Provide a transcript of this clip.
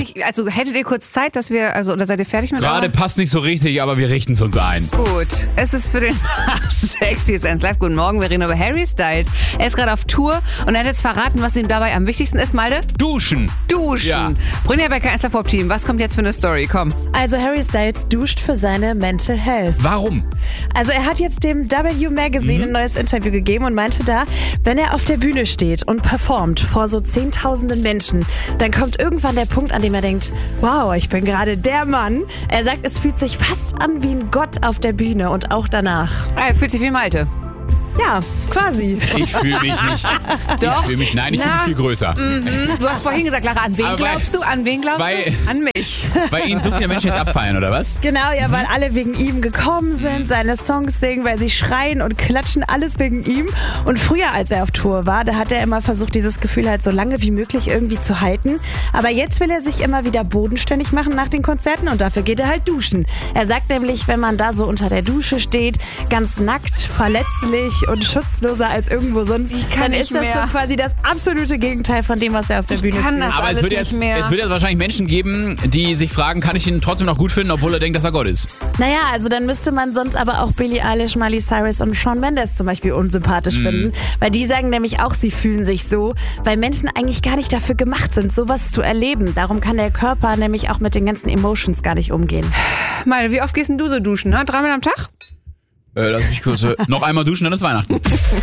Also hättet ihr kurz Zeit, dass wir, oder seid ihr fertig mit Gerade passt nicht so richtig, aber wir richten es uns ein. Gut, es ist für den Sexy Sense Live. Guten Morgen, wir reden über Harry Styles. Er ist gerade auf Tour und er hat jetzt verraten, was ihm dabei am wichtigsten ist, Malte. Duschen. Ja. Brynja Becker ist der Pop-Team. Was kommt jetzt für eine Story? Komm. Also Harry Styles duscht für seine Mental Health. Warum? Also er hat jetzt dem W Magazine ein neues Interview gegeben und meinte da, wenn er auf der Bühne steht und performt vor so Zehntausenden Menschen, dann kommt irgendwann der Punkt, an dem er denkt, wow, ich bin gerade der Mann. Er sagt, es fühlt sich fast an wie ein Gott auf der Bühne und auch danach. Er fühlt sich wie Malte. Ja, quasi. Ich fühle mich nicht. Doch. Ich fühle mich viel größer. Du hast vorhin gesagt, Lara, an wen Aber glaubst du? An wen glaubst du? An mich. Weil ihn so viele Menschen jetzt abfallen, oder was? Genau, ja, weil alle wegen ihm gekommen sind, seine Songs singen, weil sie schreien und klatschen, alles wegen ihm. Und früher, als er auf Tour war, da hat er immer versucht, dieses Gefühl halt so lange wie möglich irgendwie zu halten. Aber jetzt will er sich immer wieder bodenständig machen nach den Konzerten und dafür geht er halt duschen. Er sagt nämlich, wenn man da so unter der Dusche steht, ganz nackt, verletzlich und schutzloser als irgendwo sonst, dann ist das so quasi das absolute Gegenteil von dem, was er auf der Bühne fühlt. Aber es wird jetzt wahrscheinlich Menschen geben, die sich fragen, kann ich ihn trotzdem noch gut finden, obwohl er denkt, dass er Gott ist? Naja, also dann müsste man sonst aber auch Billie Eilish, Miley Cyrus und Shawn Mendes zum Beispiel unsympathisch finden. Weil die sagen nämlich auch, sie fühlen sich so, weil Menschen eigentlich gar nicht dafür gemacht sind, sowas zu erleben. Darum kann der Körper nämlich auch mit den ganzen Emotions gar nicht umgehen. Malte, wie oft gehst denn du so duschen? 3-mal am Tag? Lass mich kurz noch einmal duschen, dann ist Weihnachten.